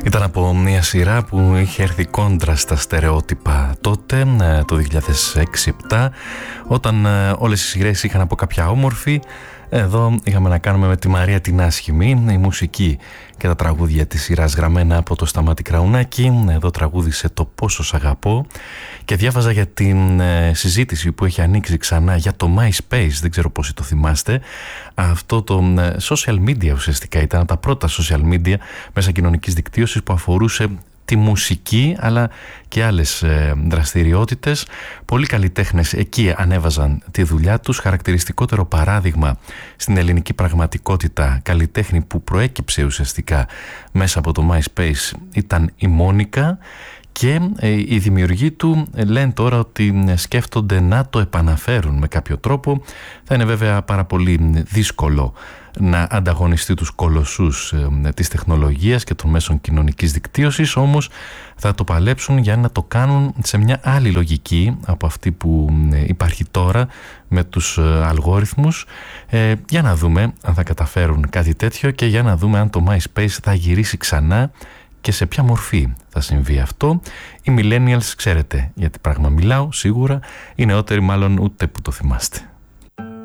Ήταν από μια σειρά που είχε έρθει κόντρα στα στερεότυπα τότε, το 2006-2007, όταν όλες οι σειρές είχαν από κάποια όμορφη. Εδώ είχαμε να κάνουμε με τη Μαρία την Άσχημη, η μουσική και τα τραγούδια της σειράς γραμμένα από το Σταμάτη Κραουνάκη. Εδώ τραγούδισε το «Πόσο σ' αγαπώ» και διάβαζα για την συζήτηση που έχει ανοίξει ξανά για το MySpace, δεν ξέρω πόσοι το θυμάστε. Αυτό το social media ουσιαστικά ήταν τα πρώτα social media μέσα κοινωνικής δικτύωσης που αφορούσε τη μουσική αλλά και άλλες δραστηριότητες. Πολλοί καλλιτέχνες εκεί ανέβαζαν τη δουλειά τους. Χαρακτηριστικότερο παράδειγμα στην ελληνική πραγματικότητα καλλιτέχνη που προέκυψε ουσιαστικά μέσα από το MySpace ήταν η Μόνικα, και οι δημιουργοί του λένε τώρα ότι σκέφτονται να το επαναφέρουν με κάποιο τρόπο. Θα είναι βέβαια πάρα πολύ δύσκολο να ανταγωνιστεί τους κολοσσούς της τεχνολογίας και των μέσων κοινωνικής δικτύωσης, όμως θα το παλέψουν για να το κάνουν σε μια άλλη λογική από αυτή που υπάρχει τώρα με τους αλγόριθμους. Για να δούμε αν θα καταφέρουν κάτι τέτοιο και για να δούμε αν το MySpace θα γυρίσει ξανά και σε ποια μορφή θα συμβεί αυτό. Οι millennials ξέρετε για τι πράγμα μιλάω σίγουρα, οι νεότεροι μάλλον ούτε που το θυμάστε.